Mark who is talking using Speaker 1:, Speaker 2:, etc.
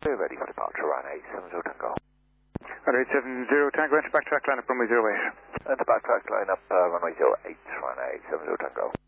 Speaker 1: We're ready for departure, runway 70 Tango.
Speaker 2: 870 Tango, enter backtrack line up runway 08.
Speaker 1: Enter backtrack line up runway 08, runway 70 Tango.